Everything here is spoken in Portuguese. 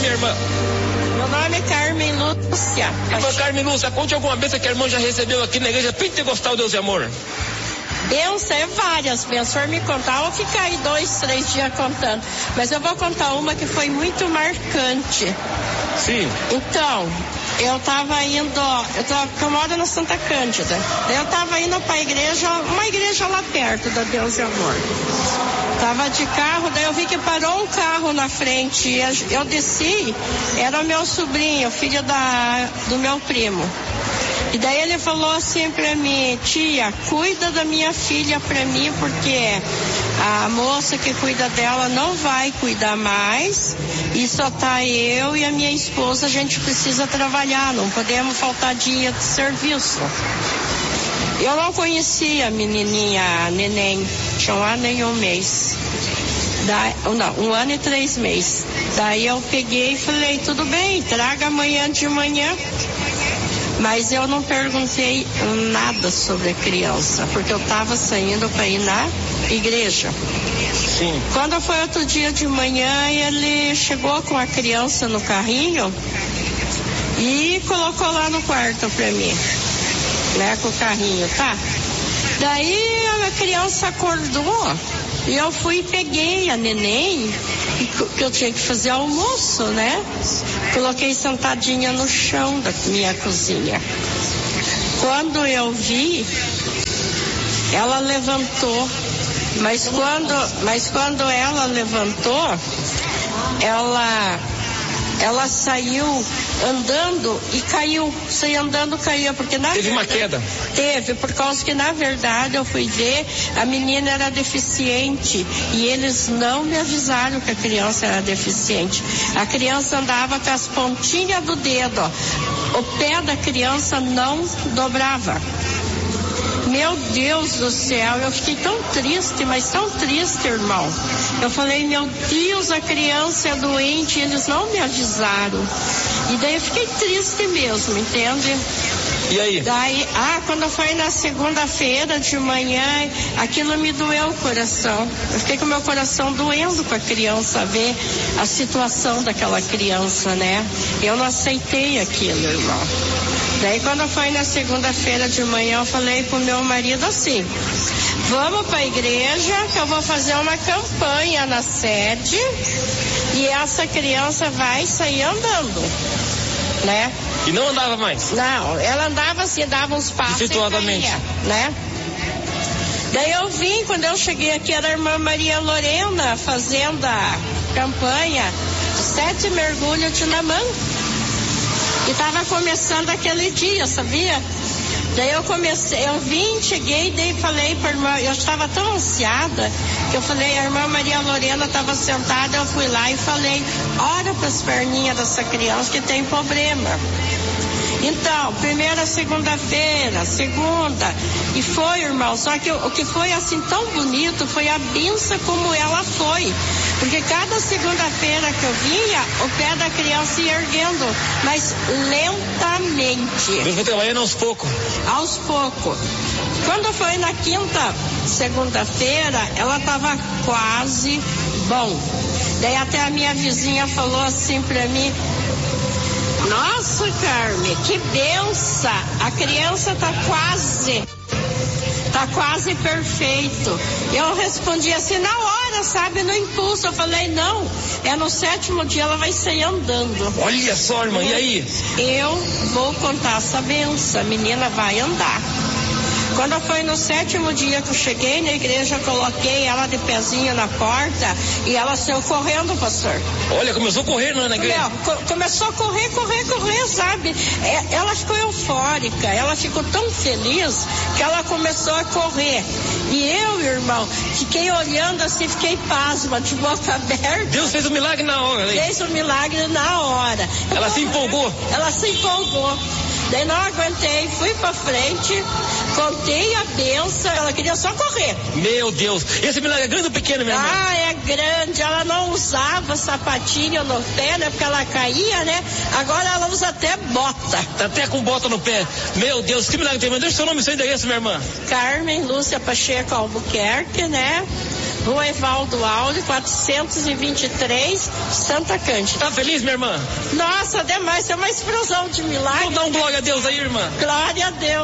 minha irmã? Meu nome é Carmen Lúcia. Irmã Carmen Lúcia, conte alguma bênção que a irmã já recebeu aqui na igreja Pentecostal Deus e Amor. Bênção é várias bênçãos. Se for me contar, eu vou ficar aí 2, 3 dias contando. Mas eu vou contar uma que foi muito marcante. Sim. Então, eu moro na Santa Cândida. Eu tava indo pra igreja, uma igreja lá perto da Deus e Amor. Tava de carro, daí eu vi que parou um carro na frente. E eu desci, era o meu sobrinho, filho do meu primo. E daí ele falou assim pra mim: tia, cuida da minha filha pra mim, porque a moça que cuida dela não vai cuidar mais, e só tá eu e a minha esposa, a gente precisa trabalhar, não podemos faltar dia de serviço. Eu não conhecia a menininha, a neném, tinha 1 ano e 1 mês. 1 ano e 3 meses. Daí eu peguei e falei: tudo bem, traga amanhã de manhã. Mas eu não perguntei nada sobre a criança, porque eu estava saindo para ir na igreja. Sim. Quando foi outro dia de manhã, ele chegou com a criança no carrinho e colocou lá no quarto para mim, né, com o carrinho, tá? Daí a criança acordou e eu fui e peguei a neném, que eu tinha que fazer almoço, né? Coloquei sentadinha no chão da minha cozinha. Quando eu vi, ela levantou, mas quando ela levantou, ela saiu andando e caiu. Saiu andando, caiu, porque teve uma queda. Teve, por causa que na verdade eu fui ver, a menina era deficiente e eles não me avisaram que a criança era deficiente. A criança andava com as pontinhas do dedo, ó. O pé da criança não dobrava. Meu Deus do céu, eu fiquei tão triste, mas tão triste, irmão. Eu falei: meu Deus, a criança é doente, eles não me avisaram. E daí eu fiquei triste mesmo, entende? E aí? Quando foi na segunda-feira de manhã, aquilo me doeu o coração. Eu fiquei com o meu coração doendo com a criança, ver a situação daquela criança, né? Eu não aceitei aquilo, irmão. Daí quando foi na segunda-feira de manhã, eu falei pro meu marido assim: vamos pra igreja, que eu vou fazer uma campanha na sede e essa criança vai sair andando, né? E não andava mais? Não, ela andava assim, dava uns passos e caía, né? Daí eu vim, quando eu cheguei aqui, era a irmã Maria Lorena fazendo a campanha 7 mergulhos de Namã. E tava começando aquele dia, sabia? Daí eu vim, cheguei, daí falei pra irmã, eu estava tão ansiada, que eu falei, a irmã Maria Lorena estava sentada, eu fui lá e falei: ora pras perninhas dessa criança que tem problema. Então, primeira segunda-feira, segunda, e foi, irmão, só que o que foi assim tão bonito foi a benção como ela foi, porque cada segunda-feira que eu vinha, o pé da criança ia erguendo, mas lentamente. Deus vai trabalhando aos poucos. Aos poucos. Quando foi na quinta segunda-feira, ela estava quase bom. Daí até a minha vizinha falou assim pra mim: nossa, Carmen, que benção! A criança tá quase perfeito. Eu respondi assim na hora, sabe, no impulso. Eu falei: não, no 7º dia ela vai sair andando. Olha só, irmã, e aí? Eu vou contar essa benção, a menina vai andar. Quando foi no 7º dia que eu cheguei na igreja, coloquei ela de pezinho na porta e ela saiu correndo, pastor. Olha, começou a correr na igreja. Começou a correr, sabe? Ela ficou eufórica, ela ficou tão feliz que ela começou a correr. E eu, irmão, fiquei olhando assim, fiquei pasma, de boca aberta. Deus fez um milagre na hora, hein? Fez um milagre na hora. Ela se empolgou. Ela se empolgou. Daí não aguentei, fui pra frente, contei a benção, ela queria só correr. Meu Deus, esse milagre é grande ou pequeno, minha irmã? É grande, ela não usava sapatinho no pé, né, porque ela caía, né, agora ela usa até bota. Tá até com bota no pé. Meu Deus, que milagre tem, mas deixa o seu nome e seu endereço, minha irmã. Carmen Lúcia Pacheco Albuquerque, né, Rua Evaldo Alves, 423, Santa Cândida. Tá feliz, minha irmã? Nossa, demais, é uma explosão de milagre. Vamos dar um glória a Deus aí, irmã. Glória a Deus.